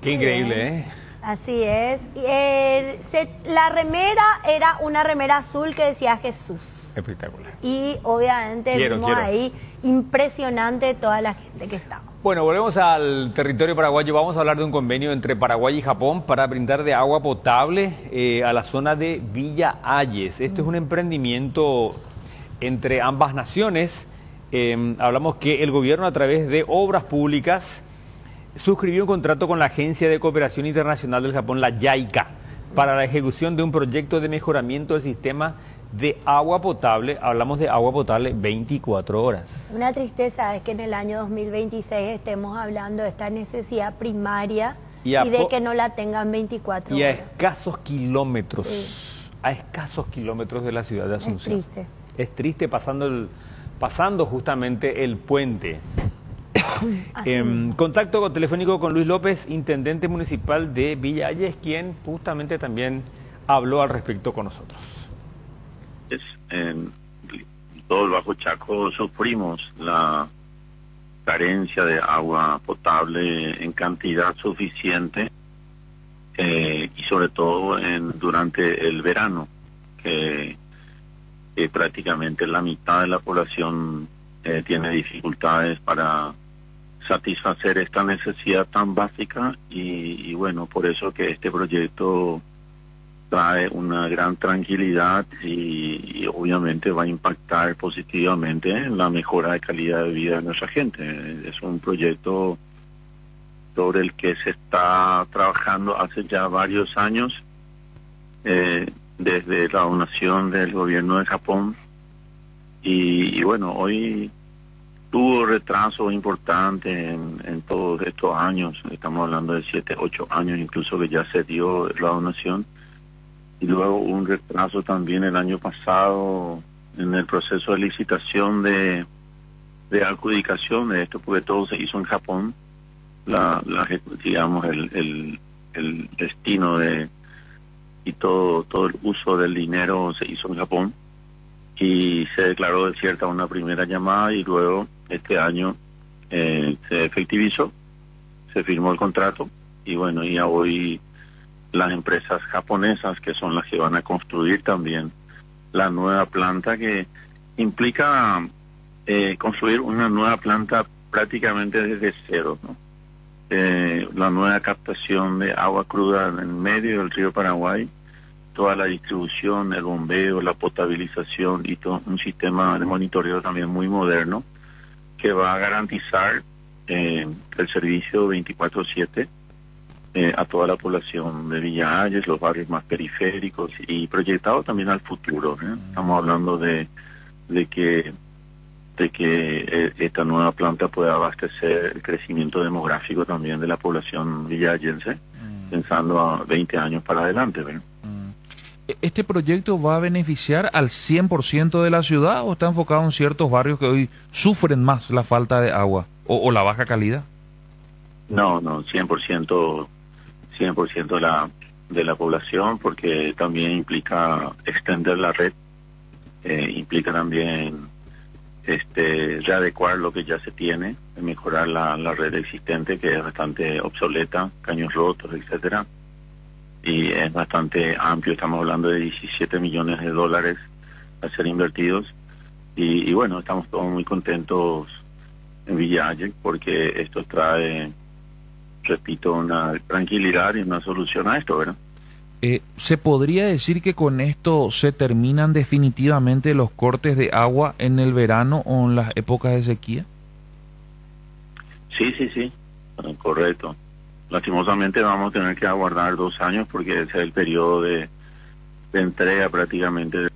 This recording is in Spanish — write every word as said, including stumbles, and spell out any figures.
Qué increíble, ¿eh? Así es. Y el- se- la remera era una remera azul que decía Jesús. Espectacular. Y obviamente Quiero, vimos quiero. ahí impresionante toda la gente que estaba. Bueno, volvemos al territorio paraguayo. Vamos a hablar de un convenio entre Paraguay y Japón para brindar de agua potable eh, a la zona de Villa Ayes. Esto es un emprendimiento entre ambas naciones. Eh, hablamos que el gobierno, a través de obras públicas, suscribió un contrato con la Agencia de Cooperación Internacional del Japón, la JICA, para la ejecución de un proyecto de mejoramiento del sistema de agua potable. Hablamos de agua potable veinticuatro horas. Una tristeza es que en el año dos mil veintiséis estemos hablando de esta necesidad primaria Y y, a de po- que no la tengan veinticuatro Y a horas. escasos kilómetros, Sí. a escasos kilómetros de la ciudad de Es Asunción. triste. Es triste pasando, el, pasando justamente el puente. Así Em, mismo. contacto telefónico con Luis López, intendente municipal de Villa Ayes, quien justamente también habló al respecto con nosotros. Es, en todo el Bajo Chaco sufrimos la carencia de agua potable en cantidad suficiente eh, y sobre todo en durante el verano, que, que prácticamente la mitad de la población eh, tiene dificultades para satisfacer esta necesidad tan básica y, y bueno, por eso que este proyecto trae una gran tranquilidad y, y obviamente va a impactar positivamente en la mejora de calidad de vida de nuestra gente. Es un proyecto sobre el que se está trabajando hace ya varios años, eh, desde la donación del gobierno de Japón y, y bueno, hoy tuvo retraso importante en, en todos estos años, estamos hablando de siete, ocho años incluso que ya se dio la donación. Y luego un retraso también el año pasado en el proceso de licitación de, de adjudicación de esto, porque todo se hizo en Japón, la, la digamos el, el, el destino de y todo todo el uso del dinero se hizo en Japón y se declaró desierta una primera llamada y luego este año eh, se efectivizó, se firmó el contrato y bueno, y hoy las empresas japonesas que son las que van a construir también la nueva planta, que implica eh, construir una nueva planta prácticamente desde cero, ¿no? Eh, la nueva captación de agua cruda en medio del río Paraguay, toda la distribución, el bombeo, la potabilización y todo un sistema de monitoreo también muy moderno que va a garantizar eh, el servicio veinticuatro siete Eh, a toda la población de Villa Ayes, los barrios más periféricos y proyectado también al futuro, ¿eh? Estamos hablando de, de que de que eh, esta nueva planta pueda abastecer el crecimiento demográfico también de la población villayense, mm. pensando a veinte años para adelante, ¿verdad? ¿Este proyecto va a beneficiar al cien por ciento de la ciudad o está enfocado en ciertos barrios que hoy sufren más la falta de agua o, o la baja calidad? No, no, cien por ciento cien por ciento de la, de la población, porque también implica extender la red, eh, implica también este readecuar lo que ya se tiene, mejorar la, la red existente, que es bastante obsoleta, caños rotos, etcétera, y es bastante amplio, estamos hablando de diecisiete millones de dólares a ser invertidos, y, y bueno, estamos todos muy contentos en Villa Ayes porque esto trae, repito, una tranquilidad y una solución a esto, ¿verdad? Eh, ¿Se podría decir que con esto se terminan definitivamente los cortes de agua en el verano o en las épocas de sequía? Sí, sí, sí, correcto. Lastimosamente vamos a tener que aguardar dos años porque ese es el periodo de, de entrega prácticamente